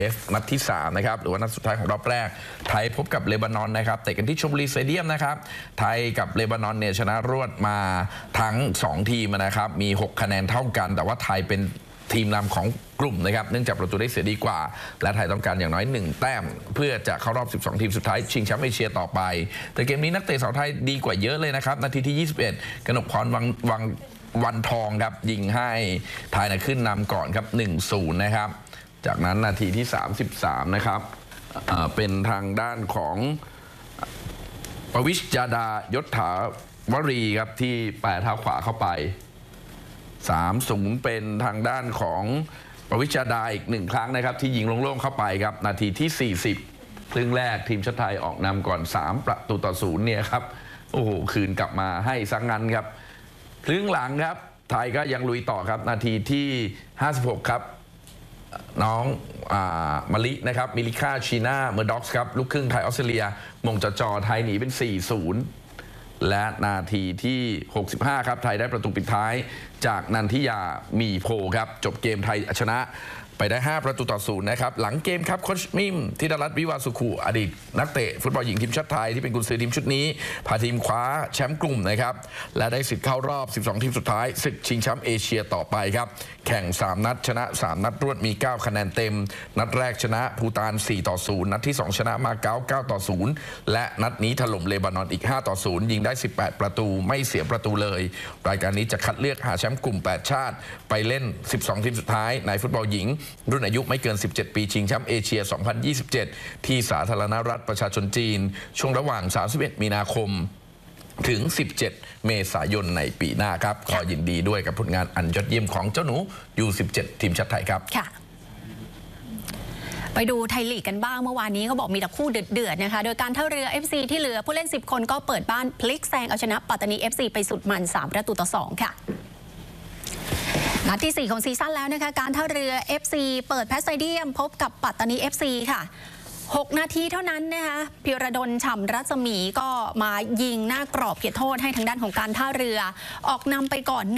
นัดที่3นะครับหรือว่านัดสุดท้ายของรอบแรกไทยพบกับเลบานอนนะครับเตะกันที่ชลบุรีสเตเดียมนะครับไทยกับเลบานอนเนี่ยชนะรวดมาทั้ง2ทีมนะครับมี6คะแนนเท่ากันแต่ว่าไทยเป็นทีมนำของกลุ่มนะครับเนื่องจากประตูได้เสียดีกว่าและไทยต้องการอย่างน้อย1แต้มเพื่อจะเข้ารอบ12ทีมสุดท้ายชิงแชมป์เอเชียต่อไปแต่เกมนี้นักเตะสาวไทยดีกว่าเยอะเลยนะครับนาทีที่21กนกพรวันทองครับยิงให้ไทยขึ้นนำก่อนครับ 1-0 นะครับจากนั้นนาทีที่33นะครับเป็นทางด้านของประวิชยาดายศถาวรีครับที่แปะเท้าขวาเข้าไป 3-0 เป็นทางด้านของประวิชยาดาอีก1ครั้งนะครับที่ยิงโล่งๆเข้าไปครับนาทีที่40ครึ่งแรกทีมชาติไทยออกนำก่อน3-0เนี่ยครับโอ้โหคืนกลับมาให้ซังงั้นครับครึ่งหลังครับไทยก็ยังลุยต่อครับนาทีที่56ครับน้องมะลินะครับมิลิค่าชีน่าเมอร์ด็อกส์ครับลูกครึ่งไทยออสเตรเลียมงจ่อไทยหนีเป็น 4-0 และนาทีที่65ครับไทยได้ประตูปิดท้ายจากนันทิยามีโพครับจบเกมไทยชนะไปได้5-0นะครับหลังเกมครับโค้ชมิมธิดารัตน์วิวาสุขุอดีตนักเตะฟุตบอลหญิงทีมชาติไทยที่เป็นกุนซือทีมชุดนี้พาทีมคว้าแชมป์กลุ่มนะครับและได้สิทธิ์เข้ารอบ12ทีมสุดท้ายศึกชิงแชมป์เอเชียต่อไปครับแข่ง3นัดชนะ3นัดรวดมี9คะแนนเต็มนัดแรกชนะภูฏาน 4-0 นัดที่2ชนะมาเก๊า 9-0 และนัดนี้ถล่มเลบานอนอีก 5-0 ยิงได้18ประตูไม่เสียประตูเลยรายการนี้จะคัดเลือกหาแชมป์กลุ่ม8ชาติไปเล่น12ทีมสุดท้ายในฟุตบอลหญิงรุ่นอายุไม่เกิน17ปีชิงแชมป์เอเชีย 2027 ที่สาธารณรัฐประชาชนจีนช่วงระหว่าง31 มีนาคมถึง17 เมษายนในปีหน้าครับขอยินดีด้วยกับผลงานอันยอดเยี่ยมของเจ้าหนูU17ทีมชาติไทยครับไปดูไทยลีกกันบ้างเมื่อวานนี้เขาบอกมีแต่คู่เดือดๆนะคะโดยการท่าเรือ FC ที่เหลือผู้เล่น10คนก็เปิดบ้านพลิกแซงเอาชนะปัตตานี FC ไปสุดมัน3-2ค่ะนัดที่4ของซีซั่นแล้วนะคะการท่าเรือ FC เปิดแพสไซเดียมพบกับปัตตานี FC ค่ะ6 นาทีเท่านั้นนะคะพิรดลฉ่ำรัศมีก็มายิงหน้ากรอบเขตโทษให้ทางด้านของการท่าเรือออกนำไปก่อน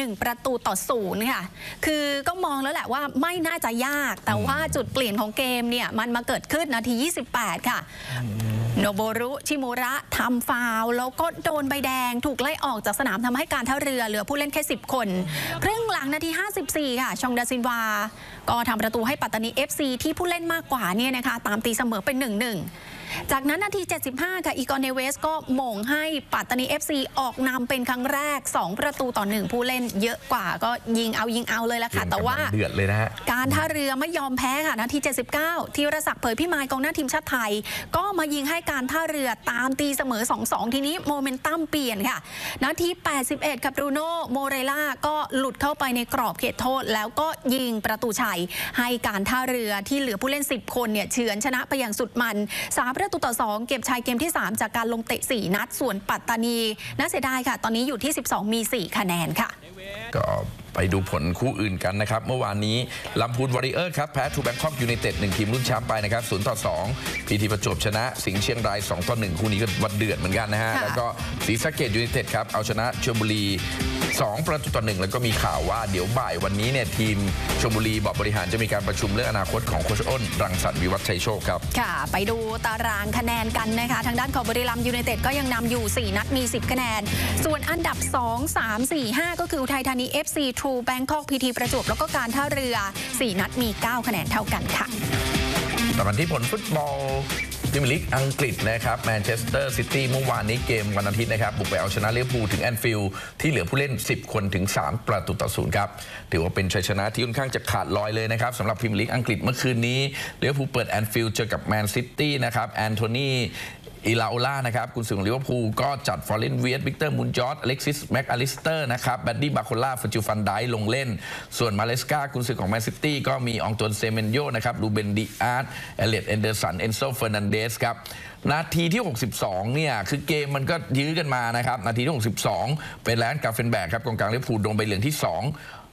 1-0ค่ะคือก็มองแล้วแหละว่าไม่น่าจะยากแต่ว่าจุดเปลี่ยนของเกมเนี่ยมันมาเกิดขึ้นนาที28ค่ะโนโบรุชิมูระทำฟาวล์แล้วก็โดนใบแดงถูกไล่ออกจากสนามทำให้การท่าเรือเหลือผู้เล่นแค่10 คนครึ่งหลังนาที54ค่ะชองดาซินวาก็ทำประตูให้ปัตตานี FC ที่ผู้เล่นมากกว่าเนี่ยนะคะตามตีเสมอเป็น1-1จากนั้นนาที75ค่ะอีกอร์เนเวสก็หม่งให้ปัตตานี FC ออกนำเป็นครั้งแรก2-1ผู้เล่นเยอะกว่าก็ยิงเอาเลยละค่ะแต่ว่าเดือดเลยนะฮะการท่าเรือไม่ยอมแพ้ค่ะนาที79ธีรศักดิ์เผยพิมายกองหน้าทีมชาติไทยก็มายิงให้การท่าเรือตามตีเสมอ 2-2 ทีนี้โมเมนตัมเปลี่ยนค่ะนาที81ครับบรูโน่โมเรล่าก็หลุดเข้าไปในกรอบเขตโทษแล้วก็ยิงประตูชัยให้การท่าเรือที่เหลือผู้เล่น10 คนเนี่ยเฉือนชนะไปอย่างสุดมัน3-2เก็บชัยเกมที่3จากการลงเตะ4 นัดส่วนปัตตานีน่าเสียดายค่ะตอนนี้อยู่ที่12มี4คะแนนค่ะก็ไปดูผลคู่อื่นกันนะครับเมื่อวานนี้ลำพูนวอริเออร์ครับแพ้ทูแบงคอกยูไนเต็ด1ทีมรุ่นแชมป์ไปนะครับ0-2พีทีประจวบชนะสิงห์เชียงราย2-1คู่นี้ก็วัดเดือดเหมือนกันนะฮะแล้วก็ศรีสะเกษยูไนเต็ดครับเอาชนะชลบุรี2-1แล้วก็มีข่าวว่าเดี๋ยวบ่ายวันนี้เนี่ยทีมชลบุรีบริหารจะมีการประชุมเรื่องอนาคตของโค้ชอ้นรังสรรค์วิวัฒน์ชัยโชคครับค่ะไปดูตารางคะแนนกันนะคะทางด้านของบุรีรัมย์ยูไนเต็ดก็ยังนำอยู่4 นัดมี10คะแนนส่วนอันดับ2 3 4 5ก็คืออุทัยธานี FC True Bangkok พีทีประจวบแล้วก็การท่าเรือ4 นัดมี9คะแนนเท่ากันค่ะต่อกันที่ผลฟุตบอลพรีเมียร์ลีกอังกฤษนะครับแมนเชสเตอร์ซิตี้เมื่อวานนี้เกมวันอาทิตย์นะครับบุกไปเอาชนะลิเวอร์พูลถึงแอนฟิลด์ที่เหลือผู้เล่น10 คนถึง3-0ครับถือว่าเป็นชัยชนะที่ค่อนข้างจะขาดลอยเลยนะครับสำหรับพรีเมียร์ลีกอังกฤษเมื่อคืนนี้ลิเวอร์พูลเปิดแอนฟิลด์เจอกับแมนซิตี้นะครับแอนโทนีอิลาโอล่านะครับกุนซือของลิเวอร์พูลก็จัดฟอร์เรนเวียตวิกเตอร์มุนจอร์ดอเล็กซิสแม็กอลิสเตอร์นะครับแบดดี้บาโคล่าฟจิลฟันไดลงเล่นส่วนมาเลสกากุนซือของแมนซิตี้ก็มีองตวนเซเมนโยนะครับลูเบนดิอาร์ตเอเลียตเอนเดอร์สันเอนโซเฟอร์นันเดสครับนาทีที่62เนี่ยคือเกมมันก็ยื้อกันมานะครับนาทีที่62เป็นแลนด์กาเฟนแบกครับกองกลางลิเวอร์พูลโดนใบเหลืองที่2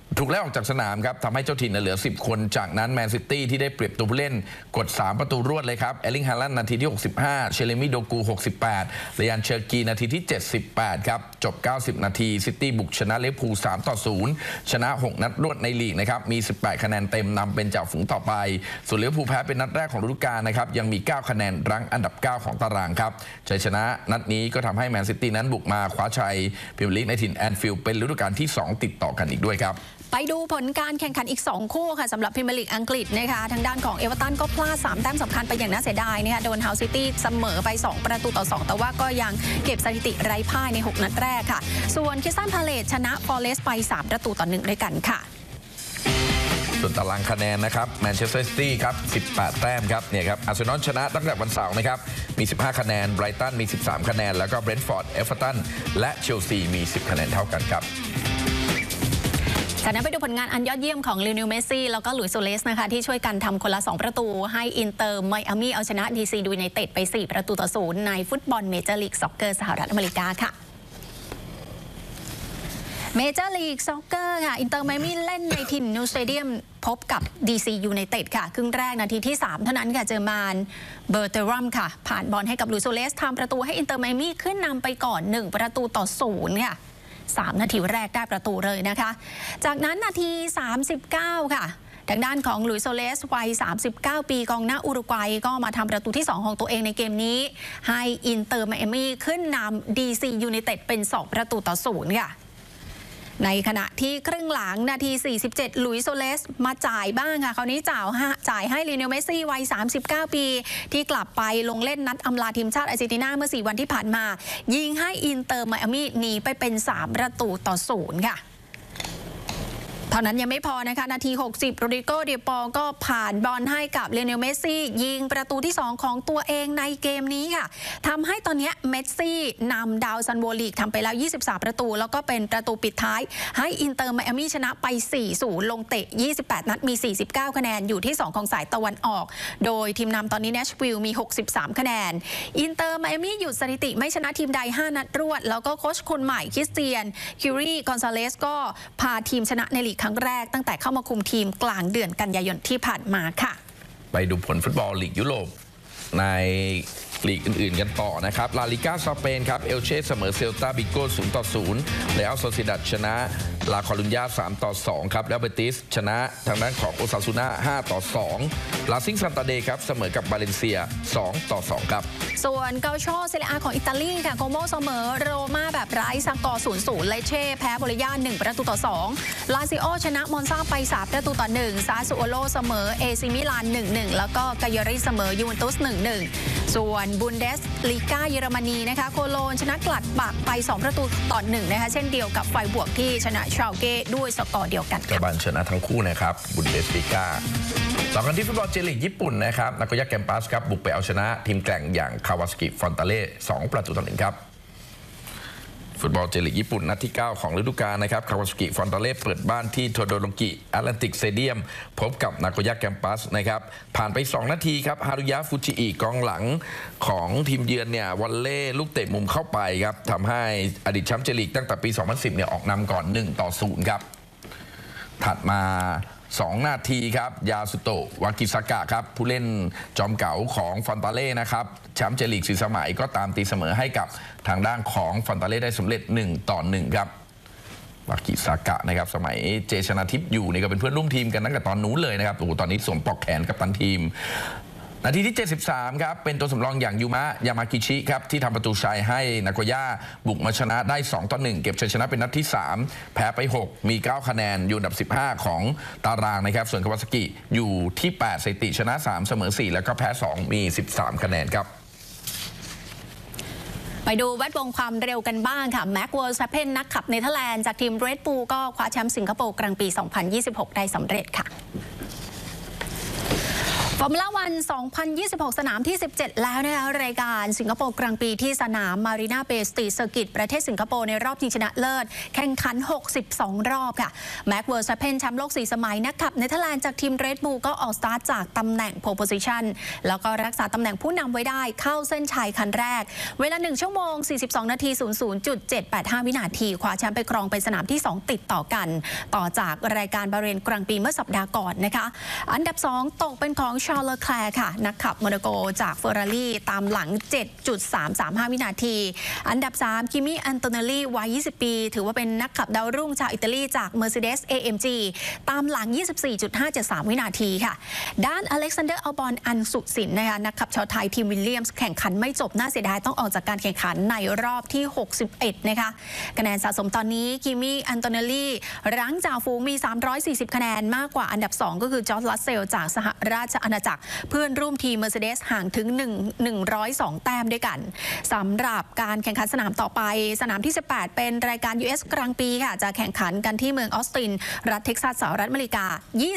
ถูกไล่ออกจากสนามครับทำให้เจ้าถิ่นเหลือ10คนจากนั้นแมนซิตี้ที่ได้เปรียบตัวผู้เล่นกด3ประตูรวดเลยครับเอลิงฮาลันด์นาทีที่65เชเลมิโดกู68เรยันเชอร์กีนาทีที่78ครับจบ90นาทีซิตี้บุกชนะลิเวอร์พูล3-0ชนะ6นัดรวดในลีกนะครับมี18คะแนนเต็มนำเป็นจ่าฝูงต่อไปส่วนลิเวอร์พูลแพ้เป็นนัดแรกของฤดูกาลนะครับยังมี9คะแนนรั้งอันดับ9ของตารางครับชัยชนะนัดนี้ก็ทำให้แมนซิตี้นั้นบุกมาคว้าชัยพรีเมียร์ลีกในถิ่นแอนฟิลด์เป็นฤดูกาลที่2ติดต่อกันอีกด้วยครับไปดูผลการแข่งขันอีก2คู่ค่ะสำหรับพรีเมียร์ลีกอังกฤษนะคะทางด้านของเอเวอร์ตันก็พลาด3แต้มสำคัญไปอย่างน่าเสียดายนะคะโดนเฮาซิตี้เสมอไป2-2แต่ว่าก็ยังเก็บสถิติไร้พ่ายใน6นัดแรกค่ะส่วนคริสตัลพาเลซชนะฟอเรสต์ไป3-1ด้วยกันค่ะส่วนตารางคะแนนนะครับแมนเชสเตอร์ซิตี้ครับ18แต้มครับเนี่ยครับอาร์เซนอลชนะตั้งแต่วันเสาร์นะครับมี15คะแนนไบรตันมี13คะแนนแล้วก็เบรนท์ฟอร์ดเอเวอร์ตันและเชลซีมี10คะแนนเท่ากันครับจากนั้นไปดูผลงานอันยอดเยี่ยมของลิโอเนล เมสซี่แล้วก็หลุยส์ โซเลสนะคะที่ช่วยกันทำคนละ2ประตูให้อินเตอร์ไมอามี่เอาชนะดีซียูไนเต็ดไป4-0ในฟุตบอลเมเจอร์ลีกซ็อกเกอร์สหรัฐอเมริกาค่ะเมเจอร์ลีกซ็อกเกอร์ค่ะอินเตอร์ไมอามี่เล่นในถิ่นนิวสเตเดียมพบกับดีซียูไนเต็ดค่ะครึ่งแรกนาทีที่3เท่านั้นค่ะเจอมานเบอร์เตอรัมค่ะผ่านบอลให้กับหลุยส์ โซเลสทำประตูให้อินเตอร์ไมอามี่ขึ้นนำไปก่อน1-0ค่ะ3นาทีแรกได้ประตูเลยนะคะจากนั้นนาที39ค่ะทางด้านของหลุยส์ โซเลสวัย39ปีกองหน้าอุรุกวัยก็มาทำประตูที่2ของตัวเองในเกมนี้ให้อินเตอร์ไมอามี่ขึ้นนำดีซียูไนเต็ดเป็น2-0ค่ะในขณะที่ครึ่งหลังนาที47หลุยส์ โซเลสมาจ่ายบ้างค่ะคราวนี้จ่ายให้ลิโอเนล เมสซี่วัย39ปีที่กลับไปลงเล่นนัดอำลาทีมชาติอาร์เจนตินาเมื่อ4วันที่ผ่านมายิงให้อินเตอร์ไมอามี่หนีไปเป็น3-0ค่ะเท่านั้นยังไม่พอนะคะนาที60โรดริโก เดปอลก็ผ่านบอลให้กับลิโอเนล เมสซี่ยิงประตูที่2ของตัวเองในเกมนี้ค่ะทำให้ตอนนี้เมสซี่นำดาวซันโวลีกทำไปแล้ว23ประตูแล้วก็เป็นประตูปิดท้ายให้อินเตอร์ไมอามี่ชนะไป 4-0 ลงเตะ28นัดมี49คะแนนอยู่ที่2ของสายตะวันออกโดยทีมนำตอนนี้เนชวิลล์มี63คะแนนอินเตอร์ไมอามี่หยุดสถิติไม่ชนะทีมใด5นัดรวดแล้วก็โค้ชคนใหม่คริสเตียนคิวรีกอนซาเลสก็พาทีมชนะในลีกครั้งแรกตั้งแต่เข้ามาคุมทีมกลางเดือนกันยายนที่ผ่านมาค่ะไปดูผลฟุตบอลลีกยุโรปในลีกอื่นๆกันต่อนะครับลาลิก้าสเปนครับเอลเช่เสมอเซลตาบิโก้0-0และอัลโซซิดัดชนะลาคอลุญญา3-2ครับแล้วเบติสชนะทางด้านของโอซาซูน่า5-2ลาซิงซันตาเดครับเสมอกับบาเลนเซีย2-2ครับส่วนเกาโชเซเรียอาของอิตาลีค่ะโคโมเสมอโรม่าแบบไร้สกอร์ 0-0 เลเช่แพ้โบโลญญา1-2ลาซิโอชนะมอนซาไป3-1ซาซูโอโลเสมอเอซิมิลาน 1-1แล้วก็กายอริเสมอยูเวนตุส 1-1ส่วนบุนเดสลีกาเยอรมนีนะคะโคโลนชนะกลัดบักไป2-1นะคะเช่นเดียวกับไฟบวกที่ชนะชาลเก้ด้วยสกอร์เดียวกันกาบานชนะทั้งคู่นะครับบุนเดสลีกาต่อกันที่ฟุตบอลเจลีกญี่ปุ่นนะครับนาโกย่าแกมปัสครับบุกไปเอาชนะทีมแกร่งอย่างคาวาสกิฟอนตาเล่2-1ครับฟุตบอลเจลีกญี่ปุ่นนัดที่9ของฤดูกาลนะครับคาวาสกิฟอนตาเล่เปิดบ้านที่โทโดโรกิแอตแลนติกสเตเดียมพบกับนาโกย่าแกมปัสนะครับผ่านไป2นาทีครับฮารุยะฟูจิอิกองหลังของทีมเยือนเนี่ยวอลเล่ลูกเตะมุมเข้าไปครับทำให้อดีตแชมป์เจลีกตั้งแต่ปี 2010เนี่ยออกนำก่อน1-0ครับถัดมา2นาทีครับยาสุโตะวากิซากะครับผู้เล่นจอมเก๋าของฟอนตาเล่นะครับแชมป์เจลีก4 สมัยก็ตามตีเสมอให้กับทางด้านของฟอนตาเล่ได้สำเร็จ1-1ครับวากิซากะนะครับสมัยเจชนาทิพย์อยู่นี่ก็เป็นเพื่อนร่วมทีมกันตั้งแต่ตอนนู้นเลยนะครับโอ้โหตอนนี้สวมปลอกแขนกับตันทีมนาทีที่73ครับเป็นตัวสำรองอย่างยูมะยามากิชิครับที่ทำประตูชัยให้นาโกย่าบุกมาชนะได้2-1เก็บชัยชนะเป็นนัดที่3แพ้ไป6มี9คะแนนอยู่อันดับ15ของตารางนะครับส่วนคาวาซากิอยู่ที่8สถิติชนะ3เสมอ4แล้วก็แพ้2มี13คะแนนครับไปดูแวดวงความเร็วกันบ้างค่ะแม็ก เวอร์สแตปเพนนักขับเนเธอร์แลนด์จากทีมเรดบูลก็คว้าแชมป์สิงคโปร์กลางปี2026ได้สำเร็จค่ะฟอร์มูล่าวัน 2026 สนามที่ 17 แล้วนะคะรายการสิงคโปร์กลางปีที่สนามมารีนาเบย์สตรีทเซอร์กิตประเทศสิงคโปร์ในรอบชิงชนะเลิศแข่งขัน 62 รอบค่ะแม็กเวอร์สเพนแชมป์โลก 4 สมัยนักขับเนเธอร์แลนด์จากทีมเรดบูลก็ออกสตาร์ทจากตำแหน่งโพลโพซิชันแล้วก็รักษาตำแหน่งผู้นำไว้ได้เข้าเส้นชัยคันแรกเวลา 1 ชั่วโมง 42 นาที 00.785 วินาทีคว้าแชมป์ไปครองเป็นสนามที่ 2 ติดต่อกันต่อจากรายการบาห์เรนกลางปีเมื่อสัปดาห์ก่อนนะคะอันดับ 2 ตกเป็นของชาร์ล แคลร์ค่ะนักขับโมนาโกจากเฟอร์รารี่ตามหลัง 7.335 วินาทีอันดับ 3 คิมิ อันโตเนลลี่วัย 20 ปีถือว่าเป็นนักขับดาวรุ่งชาวอิตาลีจาก Mercedes AMG ตามหลัง 24.573 วินาทีค่ะด้านอเล็กซานเดอร์ อัลบอน อันสุสินนะคะนักขับชาวไทยทีมวิลเลียมส์แข่งขันไม่จบน่าเสียดายต้องออกจากการแข่งขันในรอบที่ 61 นะคะคะแนนสะสมตอนนี้คิมิ อันโตเนลลี่รั้งจ่าฝูงมี 340 คะแนนมากกว่าอันดับ 2 ก็คือจอร์จ รัสเซลจากสหราชอาณาจักรเพื่อนร่วมทีม Mercedes ห่างถึง102 แต้มด้วยกันสำหรับการแข่งขันสนามต่อไปสนามที่ 18 เป็นรายการ US กลางปีค่ะจะแข่งขันกันที่เมืองออสตินรัฐเท็กซัสสหรัฐอเมริกา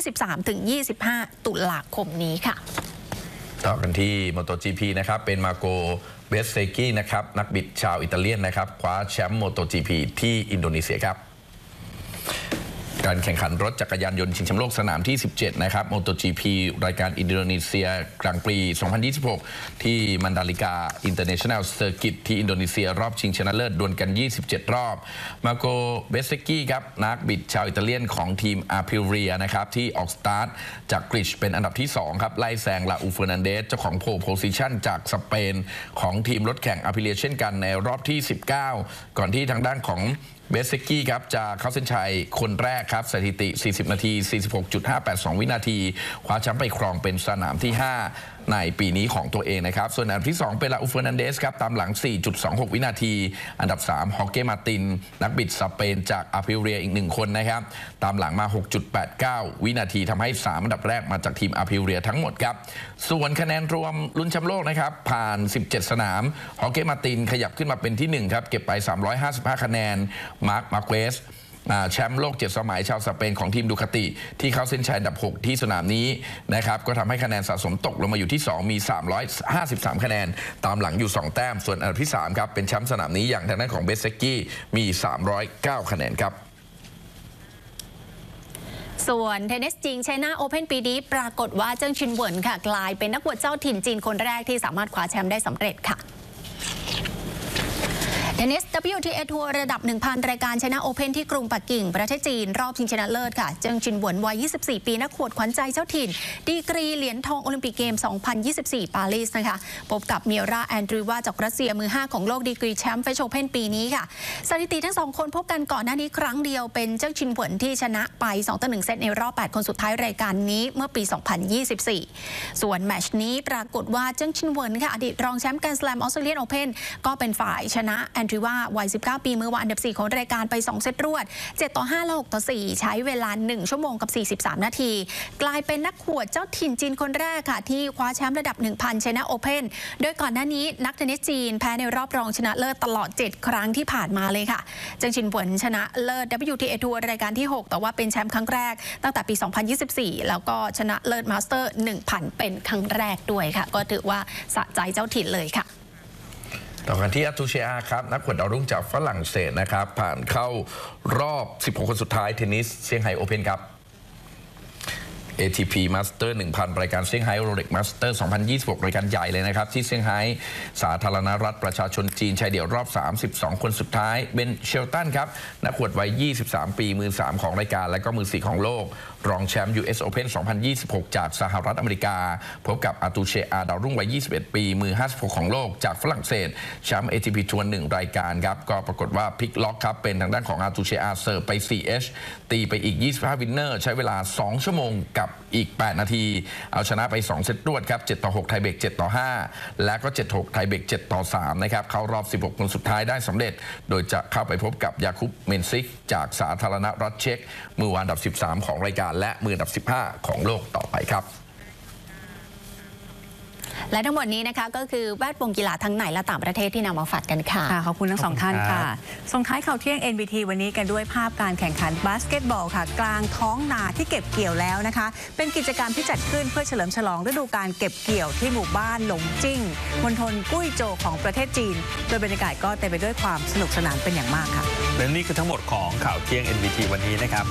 23-25 ตุลาคมนี้ค่ะต่อกันที่ MotoGP นะครับเป็นมาโกเบสเซกี้นะครับนักบิดชาวอิตาเลียนนะครับคว้าแชมป์ MotoGP ที่อินโดนีเซียครับการแข่งขันรถจักรยานยนต์ชิงแชมป์โลกสนามที่ 17 นะครับ MotoGP รายการอินโดนีเซียกลางปี 2026 ที่มันดาลิกาอินเตอร์เนชั่นแนลเซอร์กิตที่อินโดนีเซียรอบชิงชนะเลิศดวลกัน 27 รอบมาโกเบสเซกี้ครับนักบิดชาวอิตาเลียนของทีมอาพิเรียนะครับที่ออกสตาร์ทจากกริชเป็นอันดับที่ 2 ครับไล่แซงลาอูเฟอร์นันเดสเจ้าของโพลโพซิชันจากสเปนของทีมรถแข่งอาพิเรียเช่นกันในรอบที่ 19 ก่อนที่ทางด้านของเบสเซกี้ครับจะเข้าเส้นชัยคนแรกครับสถิติ 40 นาที 46.582 วินาทีคว้าแชมป์ไปครองเป็นสนามที่ 5 ในปีนี้ของตัวเองนะครับส่วนอันดับที่ 2 เป็นลาอูเฟอร์นันเดสครับตามหลัง 4.26 วินาทีอันดับ 3 ฮอเก้ มาตินนักบิดสเปนจากอาพิเรียอีก 1 คนนะครับตามหลังมา 6.89 วินาทีทำให้ 3 อันดับแรกมาจากทีมอาพิเรียทั้งหมดครับส่วนคะแนนรวมลุ้นแชมป์โลกนะครับผ่าน 17 สนามฮอเก้ มาตินขยับขึ้นมาเป็นที่ 1 ครับเก็บไป 355 คะแนนมาร์เควสแชมป์โลก 7 สมัยชาวสเปนของทีมดูคาติที่เข้าเส้นชัยอันดับ 6 ที่สนามนี้นะครับก็ทำให้คะแนนสะสมตกลงมาอยู่ที่ 2 มี 353 คะแนนตามหลังอยู่ 2 แต้มส่วนอันดับที่ 3 ครับเป็นแชมป์สนามนี้อย่างทางด้านของเบสเซกี้มี 309 คะแนนครับส่วนเทนนิสจริงไชน่าโอเพ่นปีนี้ปรากฏว่าเจิ้งชินเหวินค่ะกลายเป็นนักบวชเจ้าถิ่นจีนคนแรกที่สามารถคว้าแชมป์ได้สำเร็จค่ะเทนนิส WTA ทัวร์ระดับ 1,000 รายการไชน่าโอเพ่นที่กรุงปักกิ่งประเทศจีนรอบชิงชนะเลิศค่ะเจิ้งชินเหวินวัย 24 ปีนักขวดขวัญใจเจ้าถิ่นดีกรีเหรียญทองโอลิมปิกเกม 2024 ปารีสนะคะพบกับเมียร่า แอนดรีวาจากรัสเซียมือ 5 ของโลกดีกรีแชมป์เฟรนช์โอเพ่นปีนี้ค่ะสถิติทั้ง 2 คนพบกันก่อนหน้านี้ครั้งเดียวเป็นเจิ้งชินเหวินที่ชนะไป 2-1 เซตในรอบ 8 คนสุดท้ายรายการนี้เมื่อปี 2024 ส่วนแมตช์นี้ปรากฏว่าเจิ้งชินเหวินค่ะอดีตรองแชมป์แกรนด์สแลมออสเตรเลียนโอเพ่นก็เป็นฝ่ายชนะแอนดรีวาวัย 19 ปีมือวางอันดับ 4 ของรายการไป 2 เซตรวด 7-5 และ 6-4 ใช้เวลา 1 ชั่วโมงกับ 43 นาทีกลายเป็นนักขวดเจ้าถิ่นจีนคนแรกค่ะที่คว้าแชมป์ระดับ 1,000 ไชน่าโอเพ่นโดยก่อนหน้านี้นักเทนนิสจีนแพ้ในรอบรองชนะเลิศตลอด 7 ครั้งที่ผ่านมาเลยค่ะเจิ้งชินเหวินชนะเลิศ WTA ทัวร์รายการที่ 6 แต่ว่าเป็นแชมป์ครั้งแรกตั้งแต่ปี 2024 แล้วก็ชนะเลิศมาสเตอร์ 1,000 เป็นครั้งแรกด้วยค่ะก็ถือว่าสะใจเจ้าถิ่นเลยค่ะต่อกันที่อาตูเชียครับนักขวดดาวรุ่งจากฝรั่งเศสนะครับผ่านเข้ารอบ 16 คนสุดท้ายเทนนิสเซี่ยงไฮ้โอเพ่นครับ ATP Master 1,000 รายการเซี่ยงไฮ้โรเล็ก Master 2026 รายการใหญ่เลยนะครับที่เซี่ยงไฮ้สาธารณรัฐประชาชนจีนชายเดี่ยวรอบ 32 คนสุดท้ายเบนเชลตันครับนักขวดวัย 23 ปีมือ 3 ของรายการและก็มือ 4 ของโลกรองแชมป์ US Open 2026 จากสหรัฐอเมริกาพบกับอาตูเชียดาวรุ่งวัย 21 ปีมือ 56 ของโลกจากฝรั่งเศสแชมป์ ATP ทัวร์ 1 รายการครับก็ปรากฏว่าพลิกล็อกครับเป็นทางด้านของอาตูเชียเสิร์ฟไป 4H ตีไปอีก 25 วินเนอร์ใช้เวลา 2 ชั่วโมงกับอีก 8 นาทีเอาชนะไป 2 เซตรวดครับ 7-6 ไทยเบรก 7-5 และก็ 7-6 ไทยเบรก 7-3 นะครับเข้ารอบ 16 คนสุดท้ายได้สำเร็จโดยจะเข้าไปพบกับยาคุป เมนซิกจากสาธารณรัฐเช็กมือวางอันดับ 13 ของรายการและมืออันดับ 15 ของโลกต่อไปครับและทั้งหมดนี้นะคะก็คือแวดวงกีฬาทั้งในและต่างประเทศที่นำมาฝากกันค่ะขอบคุณทั้งสองท่านค่ะส่งท้ายข่าวเที่ยง NBT วันนี้กันด้วยภาพการแข่งขันบาสเกตบอลค่ะกลางท้องนาที่เก็บเกี่ยวแล้วนะคะเป็นกิจกรรมที่จัดขึ้นเพื่อเฉลิมฉลองฤดูกาลเก็บเกี่ยวที่หมู่บ้านหลงจิ้งมณฑลกุ้ยโจวของประเทศจีนโดยบรรยากาศก็เต็มไปด้วยความสนุกสนานเป็นอย่างมากค่ะและนี่คือทั้งหมดของข่าวเที่ยง NBT วันนี้นะครับ